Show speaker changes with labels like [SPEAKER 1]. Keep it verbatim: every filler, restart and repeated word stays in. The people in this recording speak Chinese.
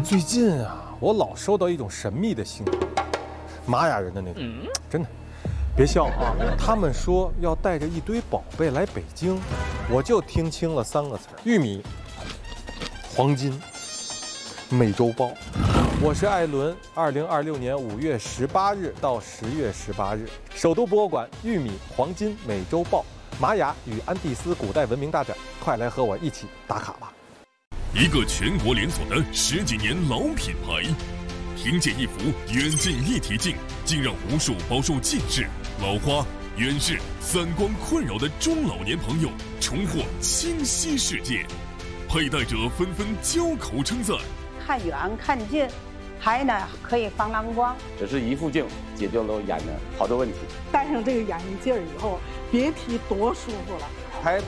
[SPEAKER 1] 最近啊，我老收到一种神秘的信号，玛雅人的那种，真的，别笑啊！他们说要带着一堆宝贝来北京，我就听清了三个词：玉米、黄金、美洲豹。我是艾伦，二零二六年五月十八日到十月十八日，首都博物馆玉米、黄金、美洲豹、玛雅与安第斯古代文明大展，快来和我一起打卡吧！
[SPEAKER 2] 一个全国连锁的十几年老品牌，凭借一幅远近立体镜，竟让无数饱受近视、老花、远视、散光困扰的中老年朋友重获清晰世界，佩戴者纷纷交口称赞。
[SPEAKER 3] 看远看近，还呢可以防蓝光。
[SPEAKER 4] 只是一副镜解决了我眼的好多问题。
[SPEAKER 5] 戴上这个眼镜以后，别提多舒服了。
[SPEAKER 4] 还